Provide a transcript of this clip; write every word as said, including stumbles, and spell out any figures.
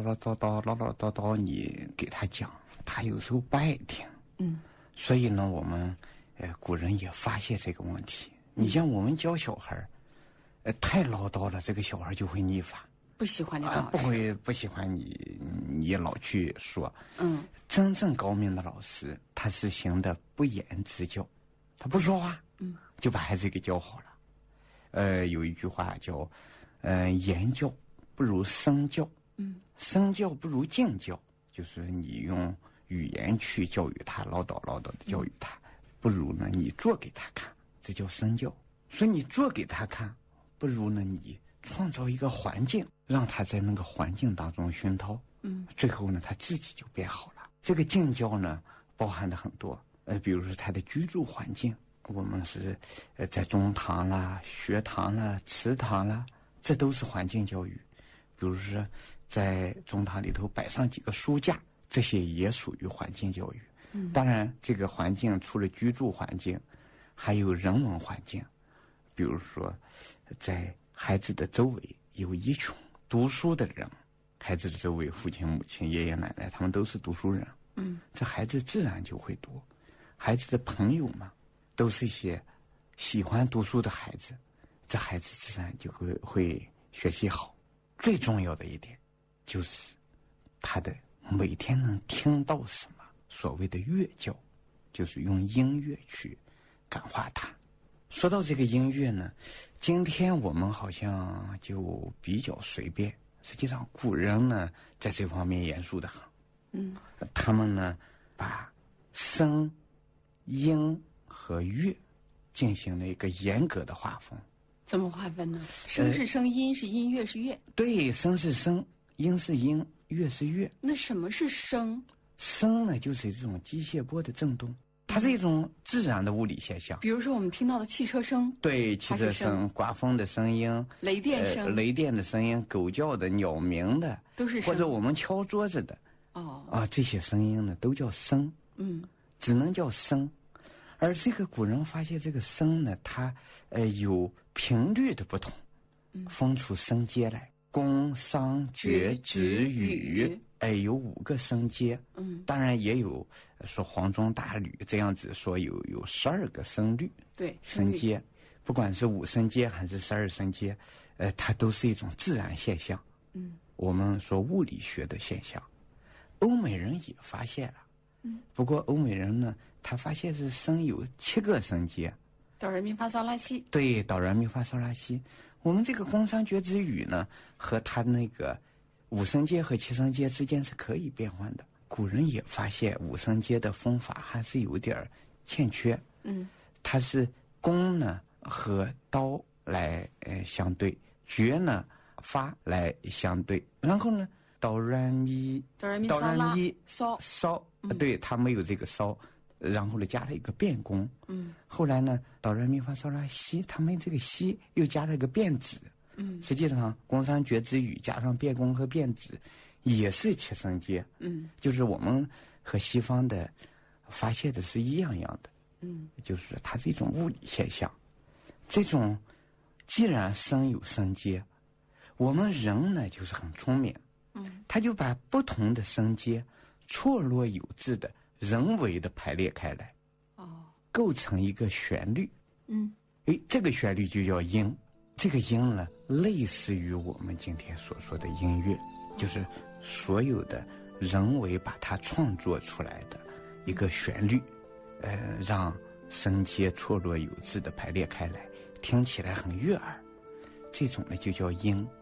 唠叨叨唠唠叨叨，你给他讲，他有时候不爱听。 嗯， 所以呢，我们呃古人也发现这个问题。你像我们教小孩，呃太唠叨了，这个小孩就会逆反， 不喜欢你老师、 啊，不会不喜欢你，你老去说。 嗯， 真正高明的老师，他是行的不言之教，他不说话， 嗯， 就把孩子给教好了。呃，有一句话叫，呃，言教不如身教， 嗯， 身教不如敬教，就是你用语言去教育他，唠叨唠叨的教育他，嗯、不如呢你做给他看，这叫身教。所以你做给他看，不如呢你创造一个环境，让他在那个环境当中熏陶， 嗯， 最后呢他自己就变好了。这个敬教呢包含的很多，呃，比如说他的居住环境。我们是呃在中堂啦、学堂啦、祠堂啦，这都是环境教育。比如说在中堂里头摆上几个书架，这些也属于环境教育。 嗯， 当然这个环境除了居住环境，还有人文环境。比如说在孩子的周围有一群读书的人，孩子的周围父亲母亲爷爷奶奶他们都是读书人， 嗯， 这孩子自然就会读。孩子的朋友嘛都是一些喜欢读书的孩子，这孩子自然就会会学习好。最重要的一点就是他的每天能听到什么，所谓的乐教，就是用音乐去感化他。说到这个音乐呢，今天我们好像就比较随便，实际上古人呢在这方面严肃的很。 嗯， 他们呢把声音和乐进行了一个严格的划分。 怎么划分呢？声是声，音是音，乐是乐。 对，声是声，音是音，乐是乐。 那什么是声？ 声呢，就是这种机械波的振动，它是一种自然的物理现象。 比如说我们听到的汽车声， 对，汽车声、刮风的声音、 雷电声、 呃、雷电的声音、狗叫的、鸟鸣的， 都是声。 或者我们敲桌子的， 哦啊，这些声音呢都叫声。 嗯， 只能叫声。而这个古人发现这个声呢，它呃有频率的不同， 嗯， 分出声阶来，宫商角徵羽，哎，有五个声阶。 嗯， 当然也有说黄钟大吕这样子说有有十二个声律， 对， 声阶，不管是五声阶还是十二声阶，呃，它都是一种自然现象。 嗯， 我们说物理学的现象，欧美人也发现了。 嗯， 不过欧美人呢，他发现是声有七个声阶， 哆来咪发嗦拉西。 对，哆来咪发嗦拉西。我们这个宫商角徵羽呢，和他那个五声阶和七声阶之间是可以变换的。古人也发现五声阶的分法还是有点欠缺。 嗯， 它是宫呢和刀来呃相对，角呢发来相对，然后呢哆来咪哆来咪哆来咪嗦嗦，对，它没有这个嗦，然后呢加了一个变宫。 嗯， 后来呢哆来咪发嗦拉西，他们这个西又加了一个变指。 嗯， 实际上宫商角徵羽加上变宫和变指也是七声阶。 嗯， 就是我们和西方的发现的是一样样的。 嗯， 就是它是一种物理现象。这种既然声有声阶，我们人呢就是很聪明。 嗯， 他就把不同的声阶错落有致的人为的排列开来， 哦， 构成一个旋律。 嗯， 诶，这个旋律就叫音。这个音呢，类似于我们今天所说的音乐，就是所有的人为把它创作出来的一个旋律，呃，让声阶错落有致的排列开来，听起来很悦耳。这种呢就叫音。